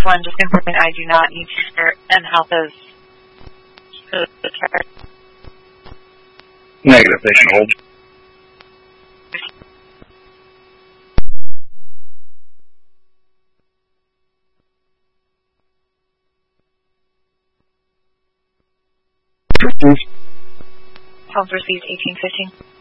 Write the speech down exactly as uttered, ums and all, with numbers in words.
one, just confirming I do not need to share and health is the chart. Negative, they should hold. Health received eighteen fifteen.